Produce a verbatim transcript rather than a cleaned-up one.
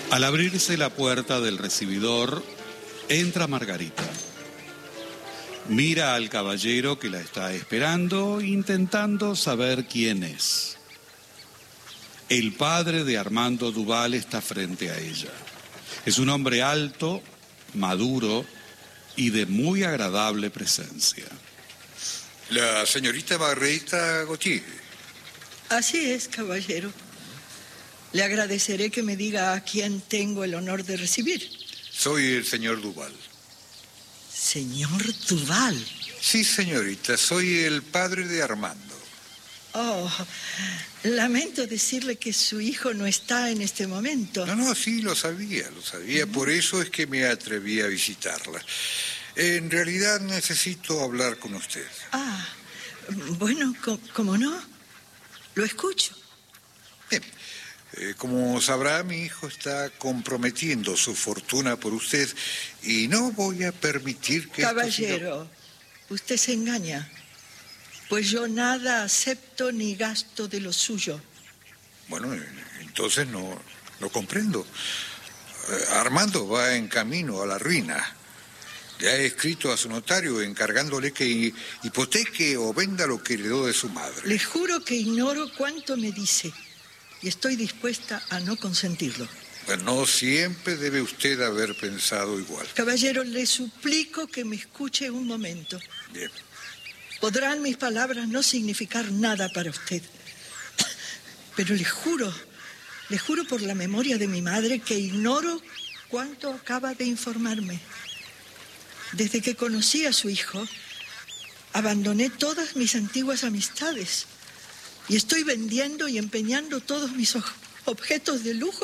Al abrirse la puerta del recibidor, entra Margarita. Mira al caballero que la está esperando, intentando saber quién es. El padre de Armando Duval está frente a ella. Es un hombre alto, maduro y de muy agradable presencia. La señorita Margarita Gautier. Así es, caballero. Le agradeceré que me diga a quién tengo el honor de recibir. Soy el señor Duval. ¿Señor Duval? Sí, señorita, soy el padre de Armando. Oh, lamento decirle que su hijo no está en este momento. No, no, sí, lo sabía, lo sabía. Mm. Por eso es que me atreví a visitarla. En realidad necesito hablar con usted. Ah, bueno, ¿cómo no? Lo escucho. Bien. Eh, como sabrá, mi hijo está comprometiendo su fortuna por usted y no voy a permitir que... Caballero, esto siga... usted se engaña, pues yo nada acepto ni gasto de lo suyo. Bueno, entonces no, no comprendo. Eh, Armando va en camino a la ruina. Le ha escrito a su notario encargándole que hipoteque o venda lo que heredó de su madre. Le juro que ignoro cuánto me dice. Y estoy dispuesta a no consentirlo. Pues no siempre debe usted haber pensado igual. Caballero, le suplico que me escuche un momento. Bien. Podrán mis palabras no significar nada para usted. Pero le juro, le juro por la memoria de mi madre que ignoro cuánto acaba de informarme. Desde que conocí a su hijo, abandoné todas mis antiguas amistades. Y estoy vendiendo y empeñando todos mis objetos de lujo